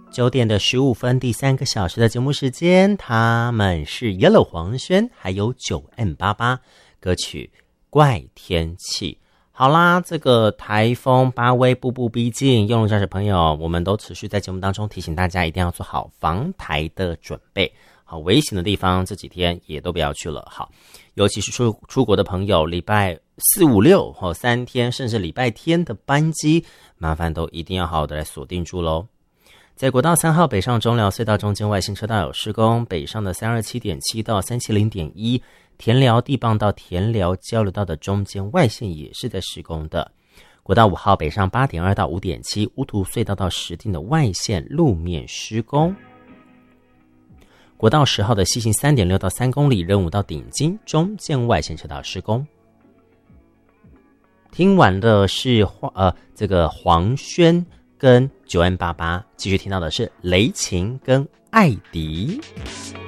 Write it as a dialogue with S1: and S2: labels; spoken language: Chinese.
S1: 9:15，第3个小时的节目时间，他们是 Yellow 黄轩，还有9M88歌曲怪天气。好啦，这个台风巴威步步逼近，用路驾驶朋友，我们都持续在节目当中提醒大家，一定要做好防台的准备。好，危险的地方这几天也都不要去了。好，尤其是出国的朋友，礼拜4、5、6 3天，甚至礼拜天的班机，麻烦都一定要好好的来锁定住咯。在国道3号北上中寮隧道中间外线车道有施工，北上的 327.7 到 370.1， 田寮地磅到田寮交流道的中间外线也是在施工的。国道5号北上 8.2 到 5.7， 乌涂隧道到石碇的外线路面施工。国道10号的西行 3.6 到3公里，仁武到顶金中间外线车道施工。听完的是这个黄轩跟9M88，继续听到的是雷琴跟艾迪。